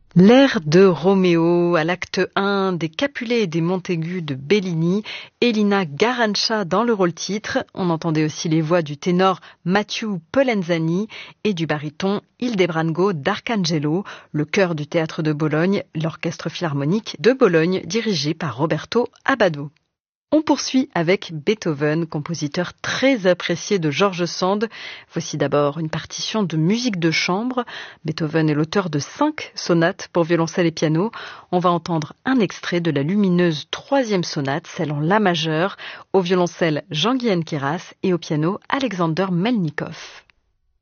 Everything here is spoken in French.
L'air de Roméo à l'acte 1 des Capulet et des Montaigu de Bellini, Elina Garancha dans le rôle titre. On entendait aussi les voix du ténor Mathieu Polenzani et du baryton Ildebrango d'Arcangelo, le chœur du théâtre de Bologne, l'orchestre philharmonique de Bologne dirigé par Roberto Abbado. On poursuit avec Beethoven, compositeur très apprécié de George Sand. Voici d'abord une partition de musique de chambre. Beethoven est l'auteur de 5 sonates pour violoncelle et piano. On va entendre un extrait de la lumineuse 3e sonate, celle en la majeur, au violoncelle Jean-Guyen Queyras et au piano Alexander Melnikov.